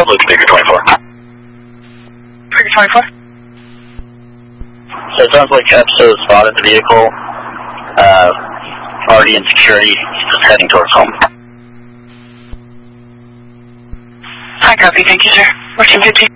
Public Figure 24. Figure 24? So it sounds like EPSO spotted the vehicle, already in security, just heading towards home. I copy, thank you, sir. Washington,